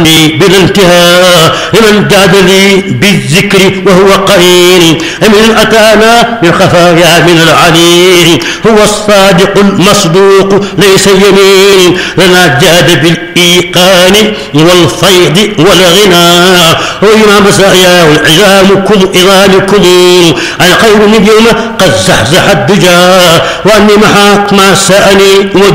بلا انتهاء لمن جاد لي بالذكر وهو قرين أمن أتانا بالخفايا من العليم هو الصادق المصدوق ليس يمين لنا جاد بالإيقان والفيض والغنى وإمام مساياه عظامكم الخير من يوم قد زحزح الدجى وأني محاك ما سأني